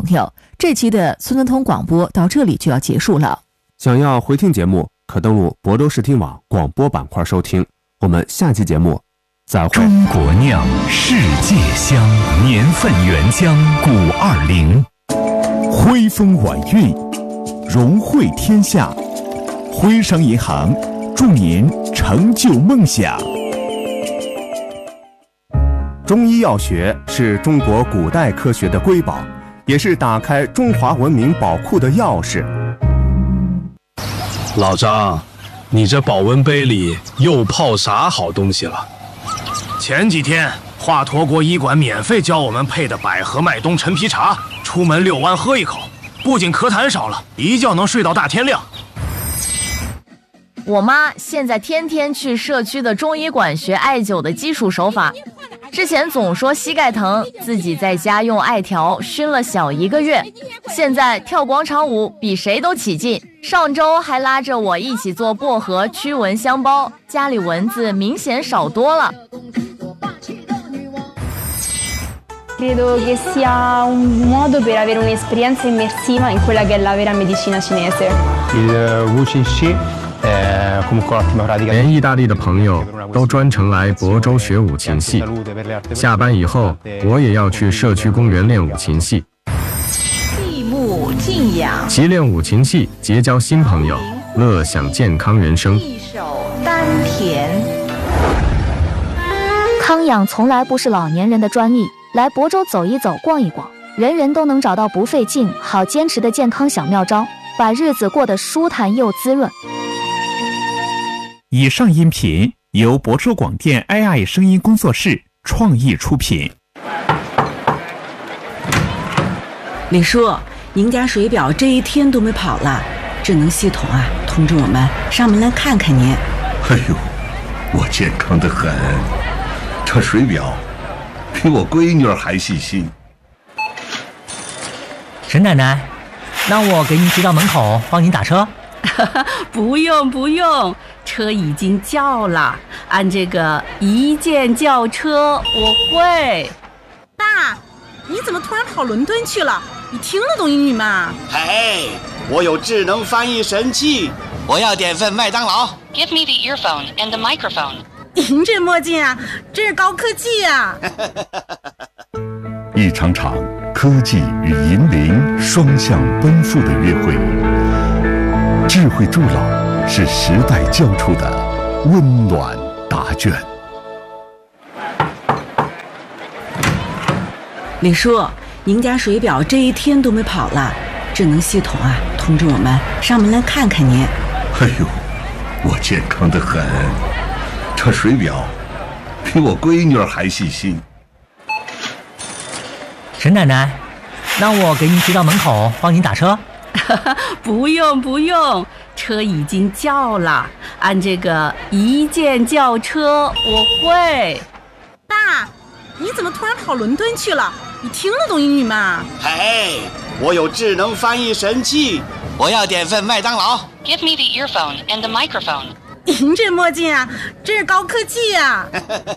友，这期的孙文通广播到这里就要结束了。 想要回听节目，可登录亳州视听网广播板块收听。我们下期节目再会。 中国酿，世界香，年份原浆520， 徽风晚韵，融汇天下。徽商银行祝您成就梦想。 中医药学是中国古代科学的瑰宝，也是打开中华文明宝库的钥匙。 老张，你这保温杯里又泡啥好东西了？ 前几天华佗国医馆免费教我们配的百合麦冬陈皮茶，出门遛弯喝一口，不仅咳痰少了，一觉能睡到大天亮。 我妈现在天天去社区的中医馆学艾灸的基础手法，之前总说膝盖疼，自己在家用艾条熏了小1个月，现在跳广场舞比谁都起劲。上周还拉着我一起做薄荷驱蚊香包，家里蚊子明显少多了。 Credo che sia un modo per avere un'esperienza immersiva in quella che è la vera medicina cinese. Il WuXinXi è comunque un'ottima pratica. 连意大利的朋友都专程来亳州学五禽戏，下班以后我也要去社区公园练五禽戏。 闭目静养， 习练五禽戏，结交新朋友，乐享健康人生。 一手丹田。 康养从来不是老年人的专利，来亳州走一走逛一逛，人人都能找到不费劲好坚持的健康小妙招，把日子过得舒坦又滋润。 以上音频由亳州广电 AI 声音工作室创意出品。 李叔，您家水表这一天都没跑了，智能系统啊通知我们上门来看看您。 哎呦，我健康得很，这水表比我闺女还细心。 沈奶奶，那我给您提到门口帮您打车。 不用不用，车已经叫了，按这个一键叫车我会。 爸，你怎么突然跑伦敦去了？你听得懂英语吗？ 嘿，我有智能翻译神器，我要点份麦当劳。 Give me the earphone and the microphone. 您这墨镜啊，真是高科技啊！ 一场场科技与银铃双向奔赴的约会，智慧助老是时代交出的温暖答卷。 李叔，您家水表这一天都没跑了，智能系统啊通知我们上门来看看您。 哎呦，我健康得很，这水表比我闺女还细心。 沈奶奶，那我给您提到门口帮您打车。 不用不用，车已经叫了，按这个一键叫车我会。 爸，你怎么突然跑伦敦去了？你听得懂英语吗？ 嘿，我有智能翻译神器，我要点份麦当劳。 Give me the earphone and the microphone. 您这墨镜啊，真是高科技啊！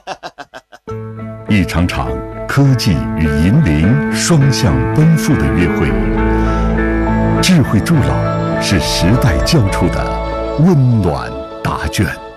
一场场科技与银铃双向奔赴的约会，智慧助老是时代交出的温暖答卷。